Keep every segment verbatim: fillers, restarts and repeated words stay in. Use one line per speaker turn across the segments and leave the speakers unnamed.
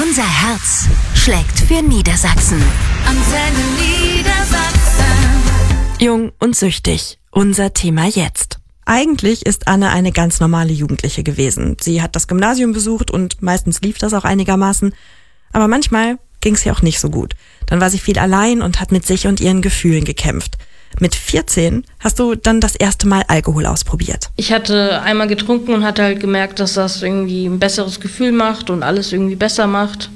Unser Herz schlägt für Niedersachsen. Antenne Niedersachsen.
Jung und süchtig. Unser Thema jetzt. Eigentlich ist Anne eine ganz normale Jugendliche gewesen. Sie hat das Gymnasium besucht und meistens lief das auch einigermaßen. Aber manchmal ging es ihr auch nicht so gut. Dann war sie viel allein und hat mit sich und ihren Gefühlen gekämpft. Mit vierzehn hast du dann das erste Mal Alkohol ausprobiert.
Ich hatte einmal getrunken und hatte halt gemerkt, dass das irgendwie ein besseres Gefühl macht und alles irgendwie besser macht.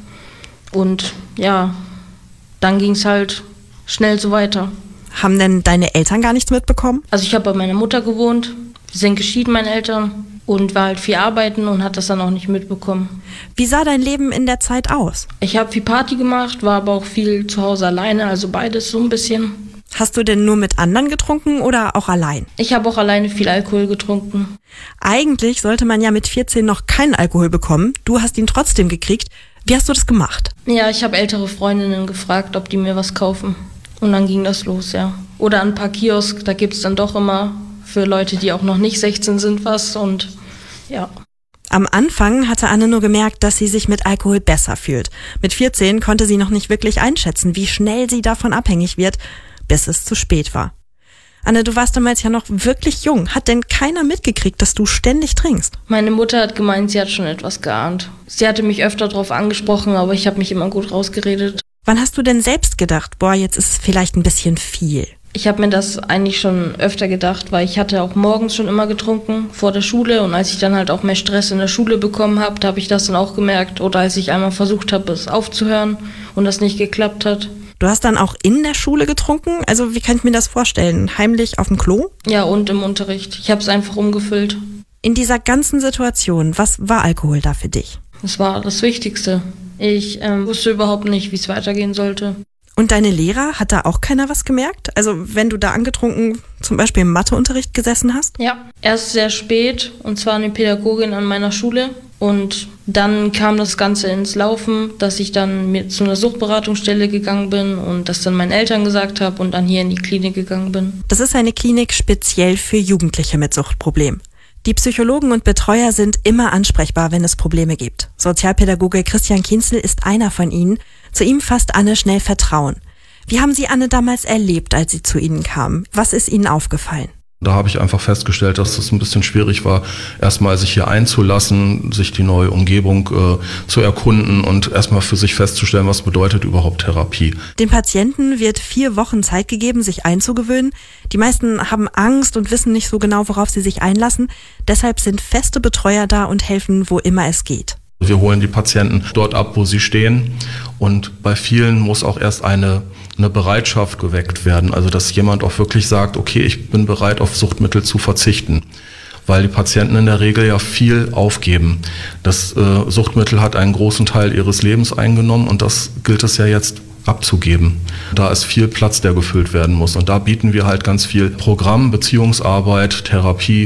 Und ja, dann ging es halt schnell so weiter.
Haben denn deine Eltern gar nichts mitbekommen?
Also ich habe bei meiner Mutter gewohnt, wir sind geschieden, meine Eltern, und war halt viel arbeiten und hat das dann auch nicht mitbekommen.
Wie sah dein Leben in der Zeit aus?
Ich habe viel Party gemacht, war aber auch viel zu Hause alleine, also beides so ein bisschen.
Hast du denn nur mit anderen getrunken oder auch allein?
Ich habe auch alleine viel Alkohol getrunken.
Eigentlich sollte man ja mit vierzehn noch keinen Alkohol bekommen. Du hast ihn trotzdem gekriegt. Wie hast du das gemacht?
Ja, ich habe ältere Freundinnen gefragt, ob die mir was kaufen. Und dann ging das los, ja. Oder an ein paar Kiosk, da gibt es dann doch immer für Leute, die auch noch nicht sechzehn sind, was. Und ja.
Am Anfang hatte Anne nur gemerkt, dass sie sich mit Alkohol besser fühlt. Mit vierzehn konnte sie noch nicht wirklich einschätzen, wie schnell sie davon abhängig wird, bis es zu spät war. Anne, du warst damals ja noch wirklich jung. Hat denn keiner mitgekriegt, dass du ständig trinkst?
Meine Mutter hat gemeint, sie hat schon etwas geahnt. Sie hatte mich öfter darauf angesprochen, aber ich habe mich immer gut rausgeredet.
Wann hast du denn selbst gedacht, boah, jetzt ist es vielleicht ein bisschen viel?
Ich habe mir das eigentlich schon öfter gedacht, weil ich hatte auch morgens schon immer getrunken vor der Schule. Und als ich dann halt auch mehr Stress in der Schule bekommen habe, da habe ich das dann auch gemerkt. Oder als ich einmal versucht habe, es aufzuhören und das nicht geklappt hat.
Du hast dann auch in der Schule getrunken? Also wie kann ich mir das vorstellen? Heimlich auf dem Klo?
Ja, und im Unterricht. Ich habe es einfach umgefüllt.
In dieser ganzen Situation, was war Alkohol da für dich?
Das war das Wichtigste. Ich ähm, wusste überhaupt nicht, wie es weitergehen sollte.
Und deine Lehrer, hat da auch keiner was gemerkt? Also wenn du da angetrunken zum Beispiel im Matheunterricht gesessen hast?
Ja, erst sehr spät, und zwar eine Pädagogin an meiner Schule. Und dann kam das Ganze ins Laufen, dass ich dann mit zu einer Suchtberatungsstelle gegangen bin und das dann meinen Eltern gesagt habe und dann hier in die Klinik gegangen bin.
Das ist eine Klinik speziell für Jugendliche mit Suchtproblemen. Die Psychologen und Betreuer sind immer ansprechbar, wenn es Probleme gibt. Sozialpädagoge Christian Kienzel ist einer von ihnen. Zu ihm fasst Anne schnell Vertrauen. Wie haben Sie Anne damals erlebt, als sie zu Ihnen kam? Was ist Ihnen aufgefallen?
Da habe ich einfach festgestellt, dass es ein bisschen schwierig war, erstmal sich hier einzulassen, sich die neue Umgebung äh, zu erkunden und erstmal für sich festzustellen, was bedeutet überhaupt Therapie.
Den Patienten wird vier Wochen Zeit gegeben, sich einzugewöhnen. Die meisten haben Angst und wissen nicht so genau, worauf sie sich einlassen. Deshalb sind feste Betreuer da und helfen, wo immer es geht.
Wir holen die Patienten dort ab, wo sie stehen, und bei vielen muss auch erst eine, eine Bereitschaft geweckt werden, also dass jemand auch wirklich sagt, okay, ich bin bereit, auf Suchtmittel zu verzichten, weil die Patienten in der Regel ja viel aufgeben. Das äh, Suchtmittel hat einen großen Teil ihres Lebens eingenommen und das gilt es ja jetzt abzugeben. Da ist viel Platz, der gefüllt werden muss, und da bieten wir halt ganz viel Programm, Beziehungsarbeit, Therapie,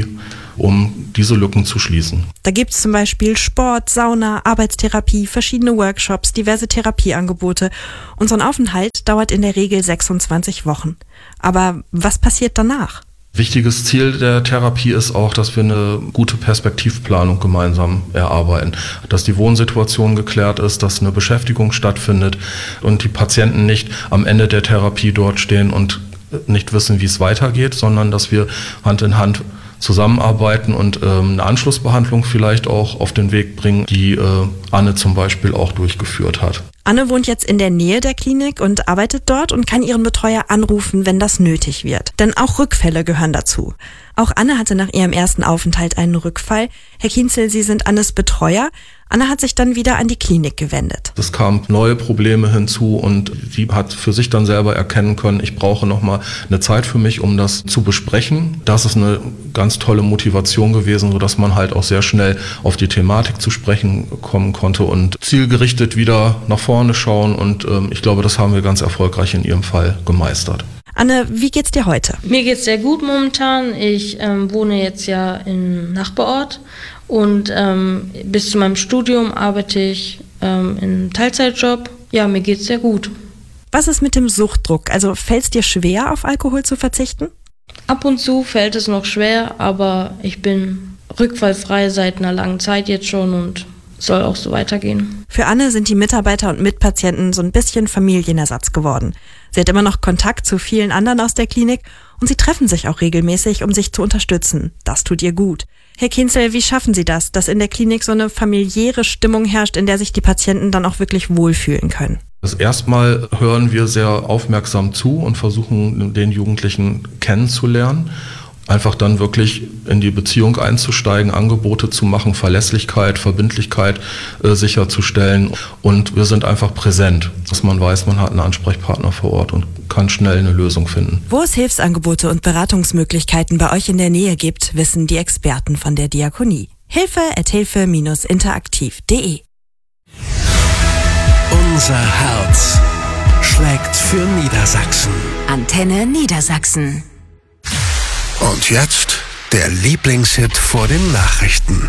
um diese Lücken zu schließen.
Da gibt es zum Beispiel Sport, Sauna, Arbeitstherapie, verschiedene Workshops, diverse Therapieangebote. Und so ein Aufenthalt dauert in der Regel sechsundzwanzig Wochen. Aber was passiert danach?
Wichtiges Ziel der Therapie ist auch, dass wir eine gute Perspektivplanung gemeinsam erarbeiten. Dass die Wohnsituation geklärt ist, dass eine Beschäftigung stattfindet und die Patienten nicht am Ende der Therapie dort stehen und nicht wissen, wie es weitergeht, sondern dass wir Hand in Hand zusammenarbeiten und ähm, eine Anschlussbehandlung vielleicht auch auf den Weg bringen, die äh, Anne zum Beispiel auch durchgeführt hat.
Anne wohnt jetzt in der Nähe der Klinik und arbeitet dort und kann ihren Betreuer anrufen, wenn das nötig wird. Denn auch Rückfälle gehören dazu. Auch Anne hatte nach ihrem ersten Aufenthalt einen Rückfall. Herr Kienzel, Sie sind Annes Betreuer. Anne hat sich dann wieder an die Klinik gewendet.
Es kamen neue Probleme hinzu und sie hat für sich dann selber erkennen können, ich brauche nochmal eine Zeit für mich, um das zu besprechen. Das ist eine ganz tolle Motivation gewesen, sodass man halt auch sehr schnell auf die Thematik zu sprechen kommen konnte und zielgerichtet wieder nach vorne schauen. Und ähm, ich glaube, das haben wir ganz erfolgreich in ihrem Fall gemeistert.
Anne, wie geht's dir heute?
Mir geht's sehr gut momentan. Ich ähm, wohne jetzt ja im Nachbarort und ähm, bis zu meinem Studium arbeite ich ähm, in einem Teilzeitjob. Ja, mir geht's sehr gut.
Was ist mit dem Suchtdruck? Also fällt's dir schwer, auf Alkohol zu verzichten?
Ab und zu fällt es noch schwer, aber ich bin rückfallfrei seit einer langen Zeit jetzt schon und soll auch so weitergehen.
Für Anne sind die Mitarbeiter und Mitpatienten so ein bisschen Familienersatz geworden. Sie hat immer noch Kontakt zu vielen anderen aus der Klinik und sie treffen sich auch regelmäßig, um sich zu unterstützen. Das tut ihr gut. Herr Kienzel, wie schaffen Sie das, dass in der Klinik so eine familiäre Stimmung herrscht, in der sich die Patienten dann auch wirklich wohlfühlen können?
Das erstmal hören wir sehr aufmerksam zu und versuchen, den Jugendlichen kennenzulernen. Einfach dann wirklich in die Beziehung einzusteigen, Angebote zu machen, Verlässlichkeit, Verbindlichkeit äh, sicherzustellen. Und wir sind einfach präsent, dass man weiß, man hat einen Ansprechpartner vor Ort und kann schnell eine Lösung finden.
Wo es Hilfsangebote und Beratungsmöglichkeiten bei euch in der Nähe gibt, wissen die Experten von der Diakonie. Hilfe at hilfe Bindestrich interaktiv punkt de.
Unser Herz schlägt für Niedersachsen.
Antenne Niedersachsen.
Und jetzt der Lieblingshit vor den Nachrichten.